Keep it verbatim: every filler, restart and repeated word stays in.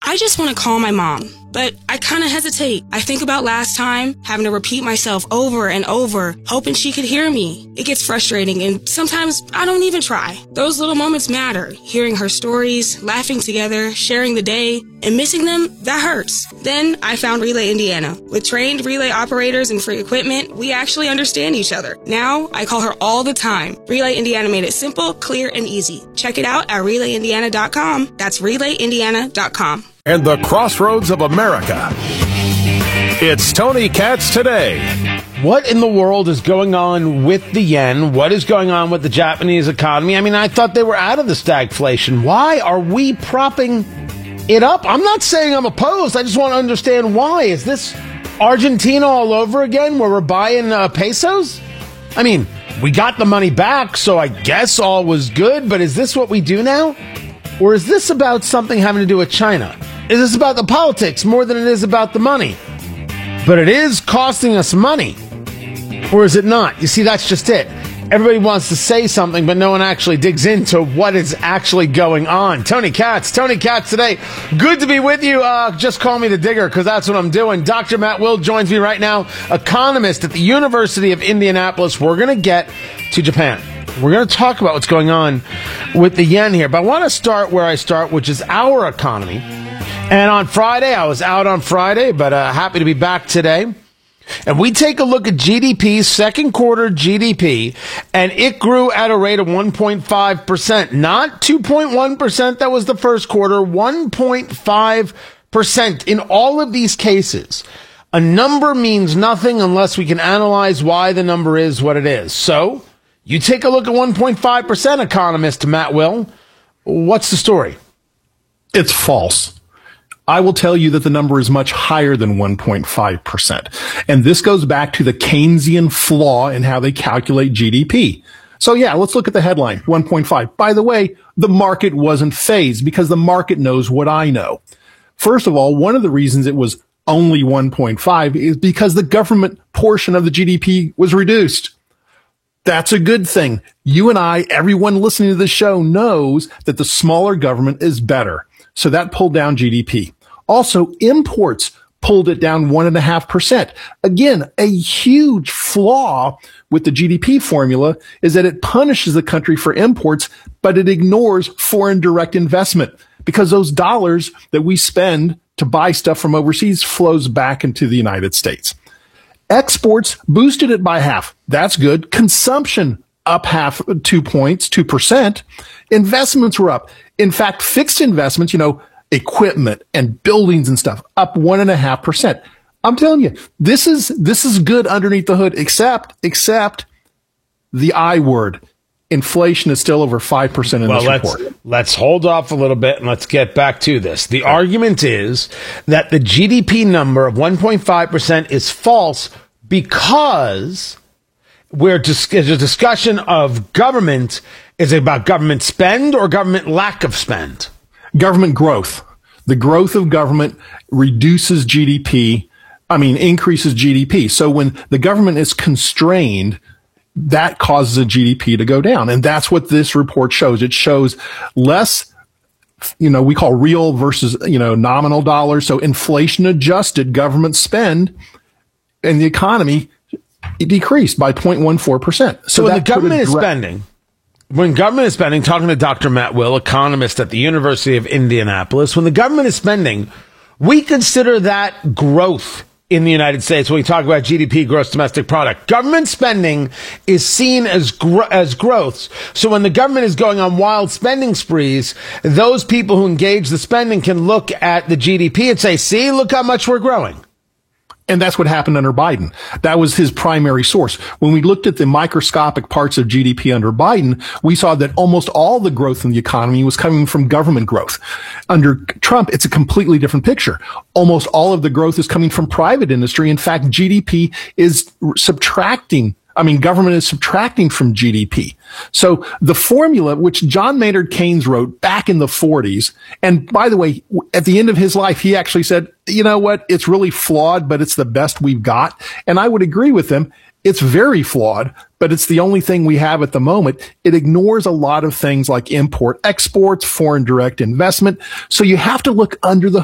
I just want to call my mom, but I kind of hesitate. I think about last time, having to repeat myself over and over, hoping she could hear me. It gets frustrating, and sometimes I don't even try. Those little moments matter. Hearing her stories, laughing together, sharing the day, and missing them, that hurts. Then I found Relay Indiana. With trained relay operators and free equipment, we actually understand each other. Now, I call her all the time. Relay Indiana made it simple, clear, and easy. Check it out at relay indiana dot com. That's relay indiana dot com. And the crossroads of America. It's Tony Katz Today. What in the world is going on with the yen? What is going on with the Japanese economy? I mean, I thought they were out of the stagflation. Why are we propping it up? I'm not saying I'm opposed. I just want to understand why. Is this Argentina all over again where we're buying uh, pesos? I mean, we got the money back, so I guess all was good. But is this what we do now? Or is this about something having to do with China? Is this about the politics more than it is about the money? But it is costing us money. Or is it not? You see, that's just it. Everybody wants to say something, but no one actually digs into what is actually going on. Tony Katz, Tony Katz Today. Good to be with you. Uh, just call me the digger, because that's what I'm doing. Doctor Matt Will joins me right now, economist at the University of Indianapolis. We're going to get to Japan. We're going to talk about what's going on with the yen here. But I want to start where I start, which is our economy. And on Friday, I was out on Friday, but uh, happy to be back today. And we take a look at G D P, second quarter G D P, and it grew at a rate of one point five percent. Not two point one percent, that was the first quarter, one point five percent. In all of these cases, a number means nothing unless we can analyze why the number is what it is. So, you take a look at one point five percent, economist Matt Will. What's the story? It's false. I will tell you that the number is much higher than one point five percent. And this goes back to the Keynesian flaw in how they calculate G D P. So yeah, let's look at the headline, one point five. By the way, the market wasn't phased because the market knows what I know. First of all, one of the reasons it was only one point five is because the government portion of the G D P was reduced. That's a good thing. You and I, everyone listening to the show knows that the smaller government is better. So that pulled down G D P. Also, imports pulled it down one and a half percent. Again, a huge flaw with the G D P formula is that it punishes the country for imports, but it ignores foreign direct investment because those dollars that we spend to buy stuff from overseas flows back into the United States. Exports boosted it by half. That's good. Consumption up half, two points, two percent. Investments were up. In fact, fixed investments, you know, equipment and buildings and stuff, up one and a half percent. I'm telling you, this is, this is good underneath the hood, except, except the I word. Inflation is still over five percent in well, this let's, report. Let's hold off a little bit and let's get back to this. The okay. argument is that the G D P number of one point five percent is false because we're dis- there's a discussion of government. Is it about government spend or government lack of spend? Government growth. The growth of government reduces G D P. I mean, increases G D P. So when the government is constrained, that causes a G D P to go down. And that's what this report shows. It shows less, you know, we call real versus, you know, nominal dollars. So inflation adjusted government spend in the economy it decreased by zero point one four percent. So, so when the government is spending, when government is spending, talking to Doctor Matt Will, economist at the University of Indianapolis, when the government is spending, we consider that growth in the United States. When we talk about G D P, gross domestic product, government spending is seen as gro- as growth. So when the government is going on wild spending sprees, those people who engage the spending can look at the G D P and say, see, look how much we're growing. And that's what happened under Biden. That was his primary source. When we looked at the microscopic parts of G D P under Biden, we saw that almost all the growth in the economy was coming from government growth. Under Trump, it's a completely different picture. Almost all of the growth is coming from private industry. In fact, G D P is subtracting I mean, government is subtracting from G D P. So the formula, which John Maynard Keynes wrote back in the forties, and by the way, at the end of his life, he actually said, you know what, it's really flawed, but it's the best we've got. And I would agree with him. It's very flawed, but it's the only thing we have at the moment. It ignores a lot of things like import, exports, foreign direct investment. So you have to look under the